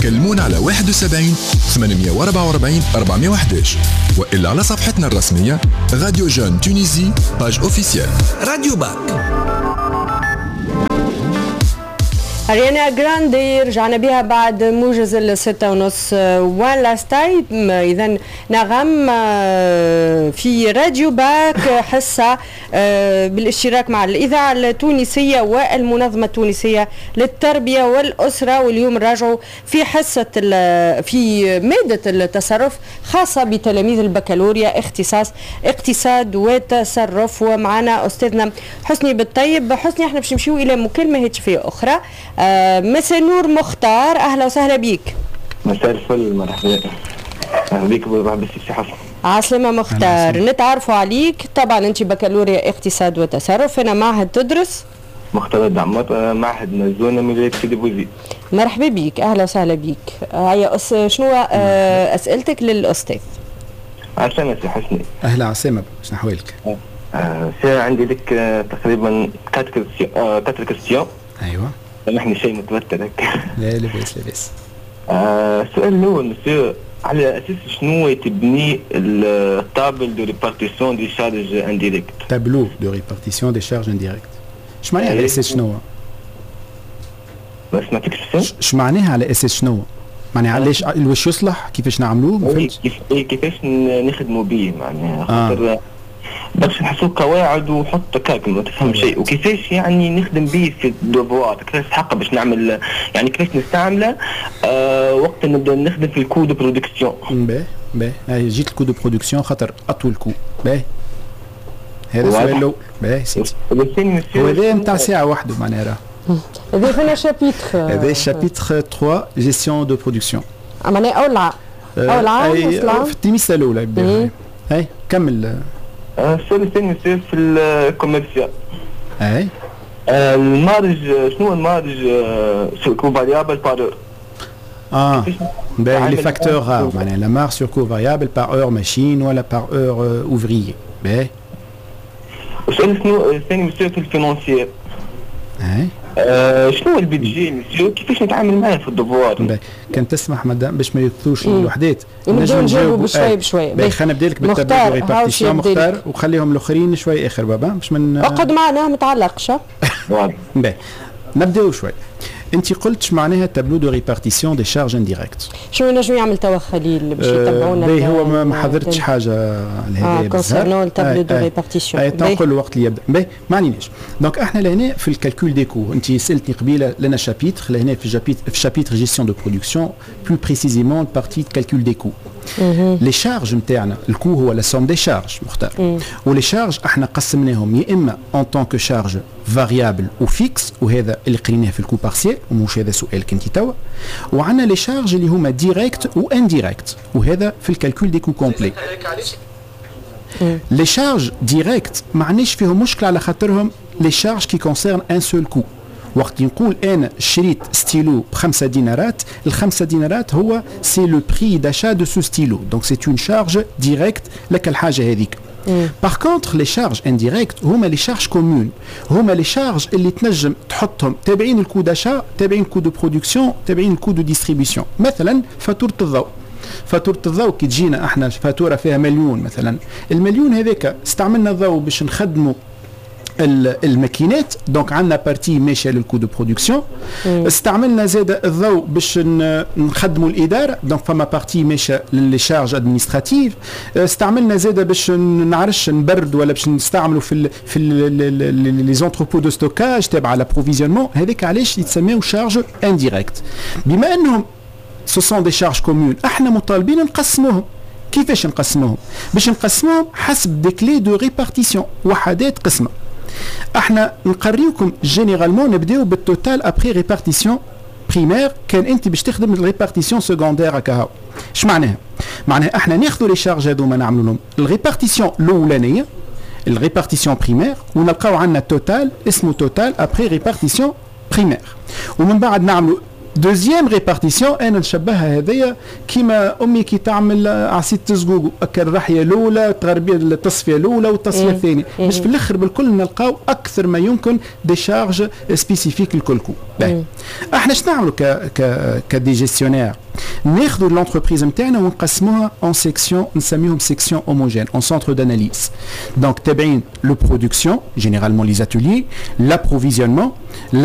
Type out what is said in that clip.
كلمونا على 71 844 411 وإلا على صفحتنا الرسمية راديو جون تونيزي باج اوفيسيال. راديو باك. أريانا جراندي رجعنا بها بعد موجز 6:30. وان لاست تايم إذا نغم في راديو باك حصة بالاشتراك مع الإذاعة التونسية والمنظمة التونسية للتربية والأسرة. واليوم راجعوا في حصة في مادة التصرف خاصة بتلاميذ البكالوريا اختصاص اقتصاد وتصرف. ومعنا أستاذنا حسني بالطيب. حسني احنا باش نمشيو إلى مكالمة هاتفية أخرى. مساء نور مختار، اهلا وسهلا بيك. مساء الفل، مرحبا. اهلا بيك مرحبا بالسي حسن. عسلامة مختار. نتعرفوا عليك، طبعا انت بكالوريا اقتصاد وتصرف، هنا معهد تدرس مختار دعمات معهد مزونه من ولايه سيدي بوزيد. مرحبا بيك، اهلا وسهلا بيك. هيا شنو اسئلتك للاستاذ؟ عسلامة سي حسني. اهلا عسلامة، شنو احوالك؟ عندي لك تقريبا 4 كيستيون. ايوه سامحني شيء متوتر هيك. لا لاباس لاباس. السؤال الاول مسيو، على اساس شنو تبني التابل دو ريبارتيسيون دي شارج انديريكت؟ تابلو دو ريبارتيسيون دي شارج انديريكت. اش معناها على اساس شنو؟ ما سمعتكش اش معناها على اساس شنو؟ معناها علاش واش يصلح كيفاش نعملوه؟ ما فهمتش. كيفاش نخدموا به معناها خاطر باش نحسوا قواعد وحط كاك ما تفهم شيء، وكيفاش يعني نخدم به في الدوفوار، كيفاش حق باش نعمل يعني كيفاش نستعمله وقت نبدا نخدم في الكود برودكسيون. باهي هاي جيت الكود برودكسيون خاطر اطول كو. باهي هذا السؤال الاول. باهي سيدي هذا نتاع ساعه وحده معناها راه. هذا فينا شابيتر، هذا شابيتر 3 جيستيون دو برودكسيون. معناها اول عام في التيميسه الاولى باهي. هاي كمل. السؤال الثاني يصير في الكوميرسيال. اي المارج، شنو المارج سو كو فاريابل بار اور؟ باهي لي فاكتور رار معناها لا مارج سور كو فاريابل بار اور ماشين ولا بار اور اوفريي. باهي السؤال الثاني يصير في الفينانسيير. اي شنو البيدجي مسيو، كيفاش نتعامل معاه في الدوفوار؟ كان تسمح مدام باش ما يكثوش الوحدات نجم نجاوبوا بشوي بشوي. خلينا نبدا لك بالتابلو ريبارتيسيون مختار وخليهم الاخرين شوي اخر بابا باش من اقعد معنا ما تعلقش. باهي نبداو شوي. انت قلت اش معناها تابلو دو ريبارتيسيون دي شارج انديريكت؟ شنو نجم يعمل توا خليل باش يتبعونا؟ باهي هو ما حضرتش حاجه لهذا كونسيرنون التابلو دو ريبارتيسيون. تنقل الوقت اللي يبدا. باهي ما عنيناش. دونك احنا لهنا في الكالكول دي كو، انت سالتني قبيله لنا شابيتر لهنا في شابيتر جيستيون دو برودكسيون بلو بريسيزيمون بارتي كالكول دي كو. لي شارج نتاعنا الكو هو لا سوم دي شارج مختار. ولي شارج احنا قسمناهم يا اما اون طونك شارج فاريابل وفيكس، وهذا اللي قريناه في الكو بارسيال ومش هذا سؤالك انت توا. وعندنا لي شارج اللي هما ديريكت و انديريكت، وهذا في الكالكول دي كو كومبلي. لي شارج ديريكت ما عندناش فيهم مشكله على خاطرهم لي شارج كي كونسيرن ان سول كو. وقت نقول انا شريت ستيلو ب5 دينارات، ال5 دينارات هو سي لو بري داشا دو سو ستيلو، دونك سي اون شارج ديريكت لك الحاجه هذيك. باغ كونتر لي شارج انديريكت هما لي شارج كومون، هما لي شارج اللي تنجم تحطهم تابعين الكو داشا، تابعين الكو دو برودكسيون، تابعين الكو دو ديستريبيسيون. مثلا فاتوره الضوء، فاتوره الضوء كي تجينا احنا فاتوره فيها مليون مثلا، المليون هذاك استعملنا الضوء باش نخدموا الماكينات، دونك عندنا بارتي ماشيه للكو دو برودكسيون. استعملنا زاد الضوء باش نخدموا الاداره، دونك فما بارتي ماشيه للي شارج ادمنستراتيف. استعملنا زاد باش نعرش نبرد ولا باش نستعملوا في لي زونتروبو دو ستوكاج تابع لابروفيزيونمون، هذاك علاش يتسموا شارج انديريكت. بما انهم سو سون دي شارج كومون، احنا مطالبين نقسموهم. كيفاش نقسموهم؟ باش نقسموهم حسب دي كلي دو ريبارتيسيون، وحدات قسمه. احنا نقريوكم جينيرالمون نبداو بالتوتال ابري ريبارتيسيون بريمير، كان انت باش تخدم الريبارتيسيون سكوندير هكا. اش معناها؟ معناها احنا ناخذوا لي شارج هذوما نعملوا لهم الريبارتيسيون الاولانيه، الريبارتيسيون بريمير، ونلقاو عندنا توتال اسمه توتال ابري ريبارتيسيون بريمير، ومن بعد نعملوا دوزيام ريبارتيسيون انا نشبهها هذيا كيما امي كي تعمل عصير تزقوق الرحيه الاولى التغربيه التصفيه الاولى والتصفيه الثانيه باش في الاخر بالكل نلقاو اكثر ما يمكن دي شارج سبيسيفيك الكلكو. احنا اش نعملوا كدي جيستيونير؟ ناخذوا لونتربريز نتاعنا ونقسموها اون سيكسيون نسميهم سيكسيون هوموجين اون سنتر داناليز. دونك تابعين لو برودكسيون جينيرالمون لي اتوليي، لابروفيزيونمون،